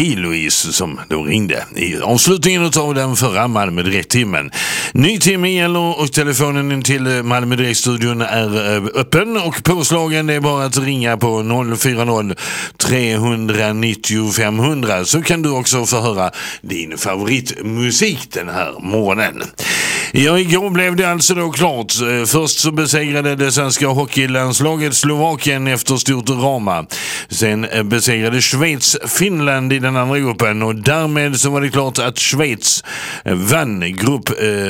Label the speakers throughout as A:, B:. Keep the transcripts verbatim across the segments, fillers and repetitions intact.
A: Hej Louise som då ringde i avslutningen av den förra Malmö Direkt-timmen. Ny timme gäller och telefonen till Malmö Direkt-studion är öppen och påslagen. Det är bara att ringa på noll fyra noll tre nio noll fem noll noll så kan du också få höra din favoritmusik den här morgonen. Ja, igår blev det alltså då klart. Först så besegrade det svenska hockeylandslaget Slovakien efter stort drama. Sen besegrade Schweiz Finland i den andra gruppen och därmed så var det klart att Schweiz vann grupp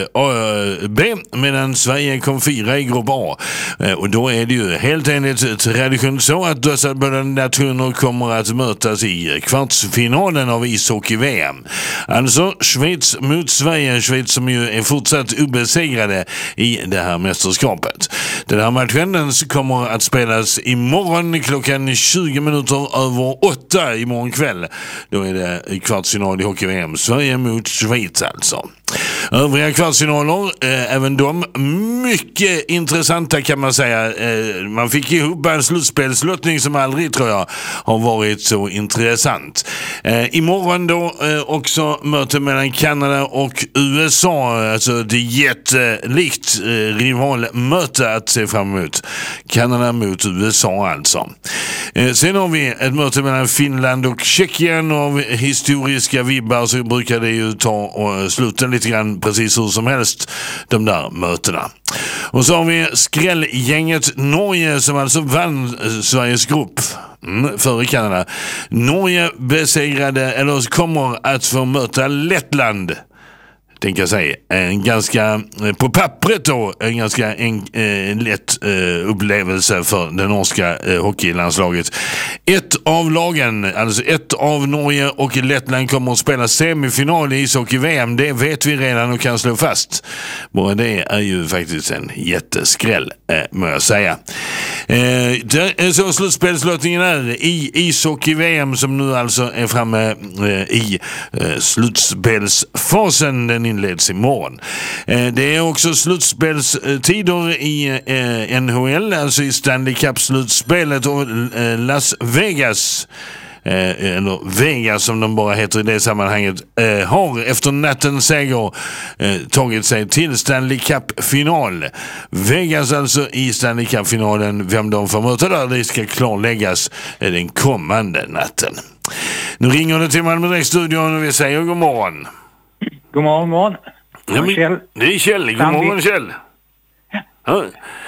A: eh, B medan Sverige kom fyra i grupp A. Eh, och då är det ju helt enligt tradition så att dessa båda nationer kommer att mötas i kvartsfinalen av ishockey-V M. Alltså Schweiz mot Sverige, Schweiz som ju är fortsatt obesegrade i det här mästerskapet. Den här matchen kommer att spelas imorgon klockan tjugo minuter över åtta imorgon kväll. Då är det kvartsfinal i hockey-V M. Sverige mot Schweiz alltså. Övriga kvartsfinaler, eh, även de mycket intressanta kan man säga. Eh, man fick ihop en slutspelslottning som aldrig tror jag har varit så intressant. Eh, imorgon då eh, också möte mellan Kanada och U S A. Alltså det är jättelikt eh, rivalmöte att se fram emot. Kanada mot U S A alltså. Eh, sen har vi ett möte mellan Finland och Tjeckien och av historiska vibbar så brukar det ju ta och sluta lite grann precis hur som helst de där mötena. Och så har vi skrällgänget Norge som alltså vann Sveriges grupp mm, före Kanada. Norge besegrade eller kommer att få möta Lettland. Tänker jag säga, en ganska, på pappret då, en ganska en, eh, lätt eh, upplevelse för det norska eh, hockeylandslaget. Ett av lagen, alltså ett av Norge och Lettland kommer att spela semifinal i ishockey-V M, det vet vi redan och kan slå fast. Bara det är ju faktiskt en jätteskräll, eh, må jag säga. Eh, det är så slutspelslottningen är i ishockey-V M som nu alltså är framme eh, i eh, slutspelsfasen. Den inleds imorgon. Eh, det är också slutspelstider i eh, N H L, alltså i Stanley Cup-slutspelet och eh, Las Vegas eh, eller Vegas som de bara heter i det sammanhanget eh, har efter nattens seger eh, tagit sig till Stanley Cup-final. Vegas alltså i Stanley Cup-finalen, vem de får möta där, det ska klarläggas eh, den kommande natten. Nu ringer det till Malmö Direkt-studion och vi säger god morgon.
B: God morgon, morgon.
A: Ja, men,
B: Kjell.
A: det är Kjell. God morgon, Kjell.
B: Ja.
A: Ja.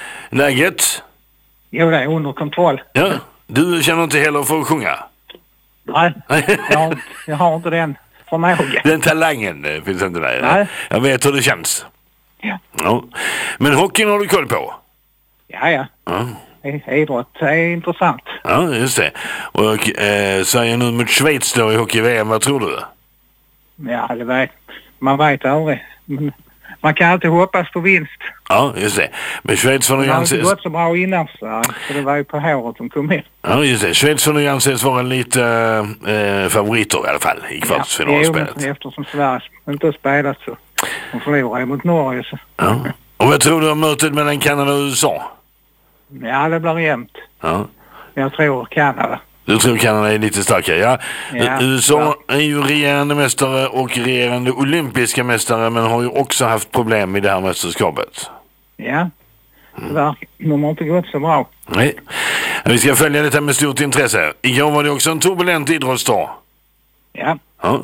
A: Läget?
B: Jo, det är under kontroll.
A: Ja. Du känner inte heller för att sjunga?
B: Nej, jag har, jag har inte den förmågan.
A: Den talangen finns inte där.
B: Nej.
A: Jag vet hur det känns.
B: Ja.
A: Ja. Men hockeyn har du koll på?
B: Ja, ja.
A: Ja.
B: Idrott är intressant.
A: Ja, just det. Och eh, Sverige nu mot Schweiz då i hockey-V M, vad tror du?
B: Ja, det vet man vet aldrig. Men man kan alltid hoppas på vinst.
A: Ja, just det. Men Schweiz får nog
B: det har
A: anses...
B: inte gått så bra innan så, så det var ju på håret som kom in.
A: Ja, just det. Schweiz får nog anses vara lite äh, favoriter i alla fall i kvartsfinalspelet.
B: Ja, eftersom Sverige inte har spelat så de förlorar mot Norge. Så.
A: Ja. Och vad tror du om mötet mellan Kanada och U S A?
B: Ja, det blir jämnt.
A: Ja.
B: Jag tror Kanada.
A: Du tror Kanada är lite starkare, ja.
B: ja
A: U S A
B: ja.
A: är ju regerande mästare och regerande olympiska mästare men har ju också haft problem i det här mästerskapet.
B: Ja, mm. de har inte gått så bra.
A: Nej, vi ska följa detta med stort intresse. Igår var det också en turbulent idrottsdag.
B: Ja.
A: Ja.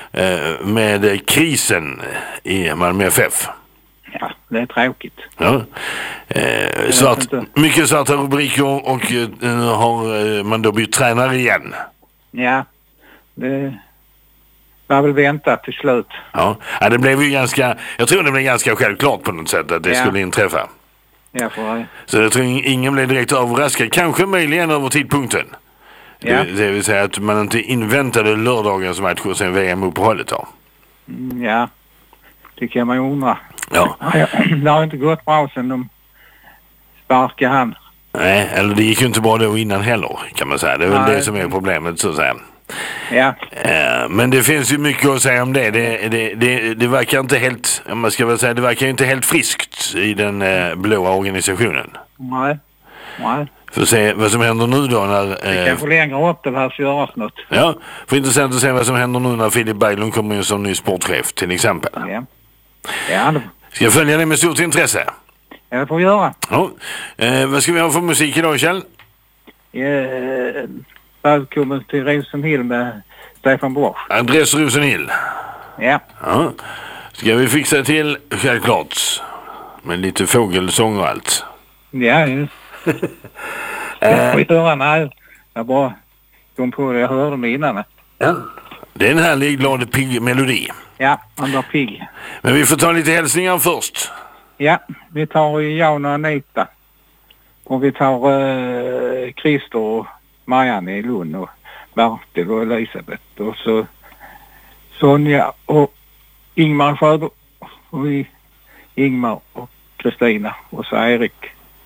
A: Med krisen i Malmö F F.
B: Ja, det är tråkigt.
A: Ja. Eh, svart, mycket svarta rubriker och eh, har eh, man då bytt tränare igen.
B: Ja, det var väl väntat till slut.
A: Ja. Ja, det blev ju ganska, jag tror det blev ganska självklart på något sätt att det ja. skulle inträffa.
B: Ja, för det.
A: Så jag tror ingen blev direkt överraskad. Kanske möjligen över tidpunkten.
B: Ja.
A: Det, det vill säga att man inte inväntade lördagens match och sen V M-uppehållet då.
B: Mm, ja, tycker jag man undrar.
A: Ja.
B: Det har inte gått bra sedan de sparkade han.
A: Nej, eller det gick ju inte bra då innan heller kan man säga. Det är väl Nej. det som är problemet så att säga.
B: Ja.
A: Uh, men det finns ju mycket att säga om det. Det, det, det, det verkar inte helt, man ska väl säga, det verkar inte helt friskt i den uh, blåa organisationen.
B: Nej. Nej.
A: Får se vad som händer nu då när...
B: Det
A: Eh,
B: kanske längre upp det här ska göras något.
A: ja, för intressant att se vad som händer nu när Filip Berglund kommer in som ny sportchef till exempel.
B: Ja, ja det,
A: Ska jag följa det med stort intresse?
B: ja, det får vi göra.
A: Ja. Eh, vad ska vi ha för musik idag, Kjell?
B: Eh, välkommen till Rosenhill med Stefan Borsch.
A: Adress Rosenhill.
B: Ja.
A: Ja. Ska vi fixa till, självklart, med lite fågelsång och allt.
B: Ja, just. Jag får höra när jag bara kom på det. Jag hörde mig innan.
A: Ja. Det är en härlig, glad, pigg melodi.
B: Ja, han var pigg.
A: Men vi får ta lite hälsningar först.
B: Ja, vi tar Jan och Anita. Och vi tar uh, Christer och Marianne i Lund och Bertil och Elisabeth. Och så Sonja och Ingmar Sjöbo. Och vi Ingmar och Kristina och så Erik.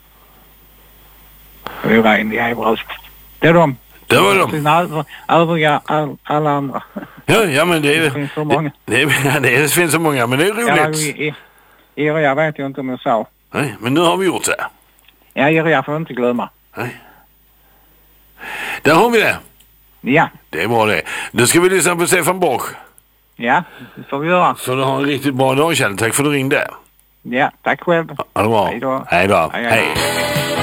B: Och det är Rein i Eberöst. Det är de.
A: Det var de.
B: Sen övriga, övriga all, alla andra.
A: Ja, ja, men det är...
B: Det finns så många.
A: Det, det, det finns så många, men det är roligt.
B: Ja, Iria vet jag inte om jag sa.
A: Nej, men nu har vi gjort det.
B: Ja, Iria får inte glömma.
A: Nej. Där har vi det.
B: Ja.
A: Det är bra det. Då ska vi lyssna på Stefan Borsch.
B: Ja, det får vi göra.
A: Så du har en riktigt bra dag, Kjell. Tack för att du ringde.
B: Ja, tack själv.
A: Ha det bra.
B: Hej då.
A: Hej då.
B: Hej, hej.
A: Hej.